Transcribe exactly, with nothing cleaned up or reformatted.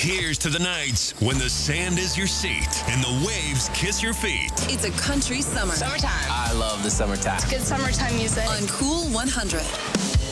Here's to the nights when the sand is your seat and the waves kiss your feet. It's a country summer. Summertime. I love the summertime. Good summertime music. On Cool one hundred.